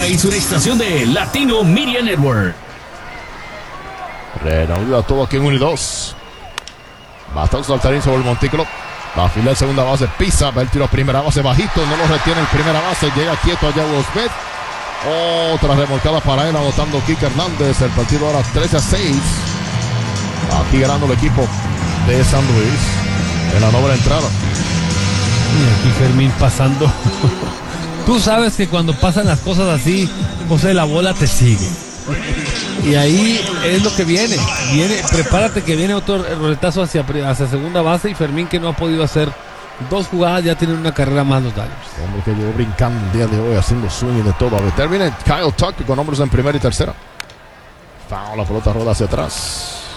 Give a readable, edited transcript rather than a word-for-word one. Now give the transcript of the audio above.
es una estación de Latino Media Network. Reanuda todo aquí en 1 y 2. Basta un saltarín sobre el montículo. Va a filar segunda base, pisa, va el tiro a primera base bajito, no lo retiene en primera base, llega quieto allá Osbeth. Otra remolcada para él, anotando Kike Hernández. El partido ahora 13-6. Aquí ganando el equipo de San Luis en la novena entrada. Y aquí Fermín pasando. Tú sabes que cuando pasan las cosas así, José, la bola te sigue. Y ahí es lo que viene. Prepárate que viene otro roletazo hacia segunda base y Fermín, que no ha podido hacer 2 jugadas, ya tienen una carrera más los Dodgers. Hombre que llegó brincando el día de hoy, haciendo swing y de todo. A ver, termina Kyle Tucker con hombres en primera y tercera. Foul, la pelota roda hacia atrás.